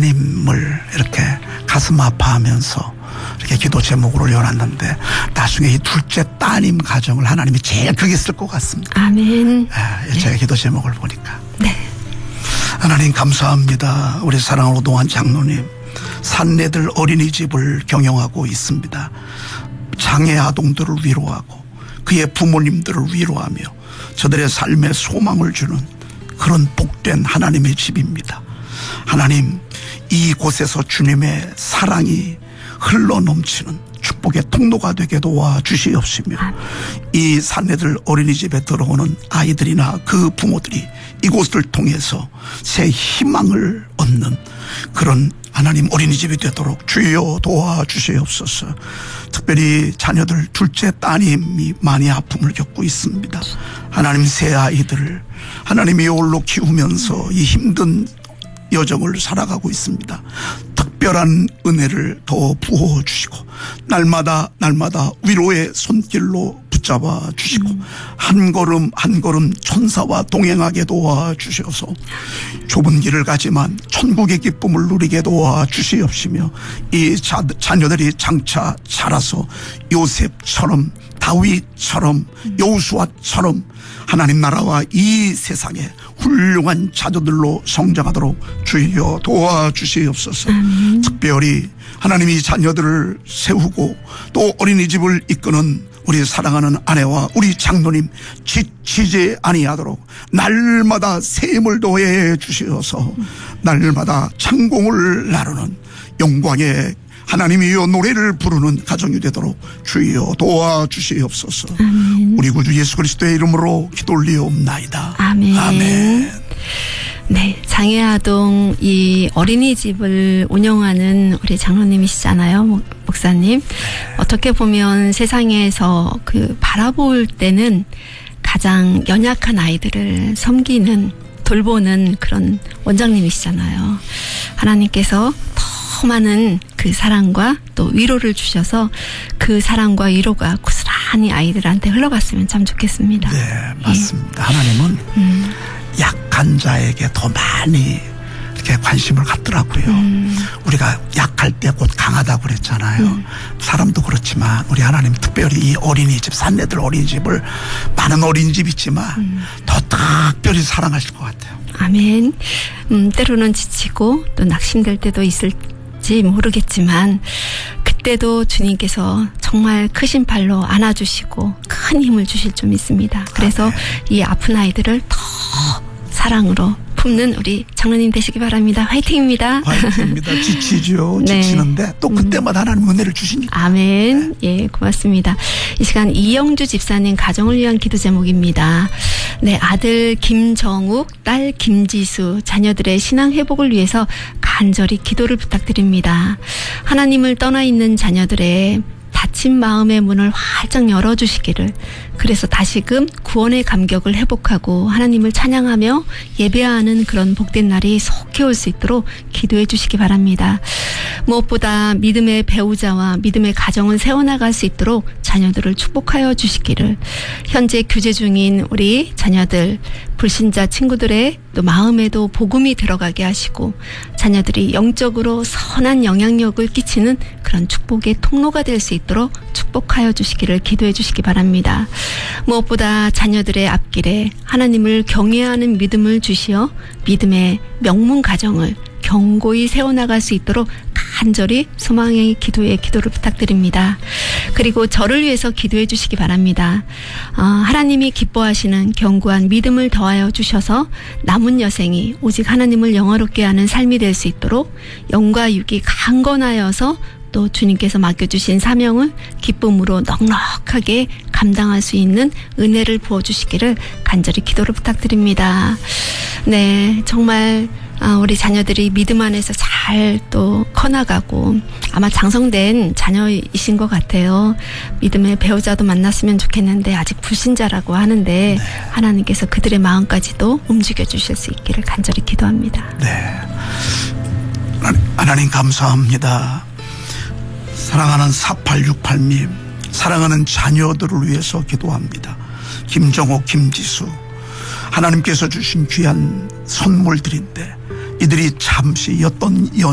하나님을 이렇게 가슴 아파하면서 이렇게 기도 제목으로 올려놨는데 나중에 이 둘째 따님 가정을 하나님이 제일 크게 쓸 것 같습니다. 아멘. 제 기도 제목을 보니까. 네. 하나님 감사합니다. 우리 사랑하는 오동환 장로님, 산내들 어린이집을 경영하고 있습니다. 장애 아동들을 위로하고 그의 부모님들을 위로하며 저들의 삶에 소망을 주는 그런 복된 하나님의 집입니다. 하나님, 이곳에서 주님의 사랑이 흘러넘치는 축복의 통로가 되게 도와주시옵시며 이 산내들 어린이집에 들어오는 아이들이나 그 부모들이 이곳을 통해서 새 희망을 얻는 그런 하나님 어린이집이 되도록 주여 도와주시옵소서. 특별히 자녀들 둘째 따님이 많이 아픔을 겪고 있습니다. 하나님 새 아이들을 하나님이 홀로 키우면서 이 힘든 여정을 살아가고 있습니다. 특별한 은혜를 더 부어주시고 날마다 위로의 손길로 붙잡아 주시고 한 걸음 한 걸음 천사와 동행하게 도와주셔서 좁은 길을 가지만 천국의 기쁨을 누리게 도와주시옵시며 이 자녀들이 장차 자라서 요셉처럼 다윗처럼 여호수아처럼 하나님 나라와 이 세상에 훌륭한 자녀들로 성장하도록 주여 도와주시옵소서. 특별히 하나님이 자녀들을 세우고 또 어린이집을 이끄는 우리 사랑하는 아내와 우리 장로님 지치지 아니하도록 날마다 새 힘을 더해 주시어서 날마다 창공을 나누는 영광의 하나님이여 노래를 부르는 가정이 되도록 주여 도와주시옵소서. 우리 구주 예수 그리스도의 이름으로 기도 올리옵나이다. 아멘. 아멘. 네, 장애아동 이 어린이집을 운영하는 우리 장로님이시잖아요, 목사님. 어떻게 보면 세상에서 그 바라볼 때는 가장 연약한 아이들을 섬기는, 돌보는 그런 원장님이시잖아요. 하나님께서 더 많은 그 사랑과 또 위로를 주셔서 그 사랑과 위로가 고스란히 아이들한테 흘러갔으면 참 좋겠습니다. 네, 맞습니다. 하나님은 약한 자에게 더 많이 이렇게 관심을 갖더라고요. 우리가 약할 때 곧 강하다고 그랬잖아요. 사람도 그렇지만 우리 하나님 특별히 이 어린이집, 산내들 어린이집을 많은 어린이집 있지만 더 특별히 사랑하실 것 같아요. 아멘. 때로는 지치고 또 낙심될 때도 있을지 모르겠지만 그때도 주님께서 정말 크신 팔로 안아주시고 큰 힘을 주실 줄 믿습니다. 그래서 이 아픈 아이들을 더 사랑으로 품는 우리 장로님 되시기 바랍니다. 화이팅입니다. 화이팅입니다. 지치죠. 네. 지치는데 또 그때마다 하나님 은혜를 주시니까. 아멘. 예, 고맙습니다. 이 시간 이영주 집사님 가정을 위한 기도 제목입니다. 네, 아들 김정욱, 딸 김지수, 자녀들의 신앙 회복을 위해서 간절히 기도를 부탁드립니다. 하나님을 떠나 있는 자녀들의 닫힌 마음의 문을 활짝 열어주시기를, 그래서 다시금 구원의 감격을 회복하고 하나님을 찬양하며 예배하는 그런 복된 날이 속히 올 수 있도록 기도해 주시기 바랍니다. 무엇보다 믿음의 배우자와 믿음의 가정을 세워나갈 수 있도록 자녀들을 축복하여 주시기를, 현재 교제 중인 우리 자녀들, 불신자 친구들의 또 마음에도 복음이 들어가게 하시고 자녀들이 영적으로 선한 영향력을 끼치는 그런 축복의 통로가 될 수 있도록 축복하여 주시기를 기도해 주시기 바랍니다. 무엇보다 자녀들의 앞길에 하나님을 경외하는 믿음을 주시어 믿음의 명문 가정을 견고히 세워나갈 수 있도록 간절히 소망의 기도를 부탁드립니다. 그리고 저를 위해서 기도해 주시기 바랍니다. 하나님이 기뻐하시는 견고한 믿음을 더하여 주셔서 남은 여생이 오직 하나님을 영화롭게 하는 삶이 될 수 있도록 영과 육이 강건하여서 또 주님께서 맡겨주신 사명을 기쁨으로 넉넉하게 감당할 수 있는 은혜를 부어주시기를 간절히 기도를 부탁드립니다. 네, 정말 우리 자녀들이 믿음 안에서 잘 또 커나가고 아마 장성된 자녀이신 것 같아요. 믿음의 배우자도 만났으면 좋겠는데 아직 불신자라고 하는데 하나님께서 그들의 마음까지도 움직여 주실 수 있기를 간절히 기도합니다. 네, 하나님 감사합니다. 사랑하는 4868님, 사랑하는 자녀들을 위해서 기도합니다. 김정옥, 김지수, 하나님께서 주신 귀한 선물들인데 이들이 잠시 어떤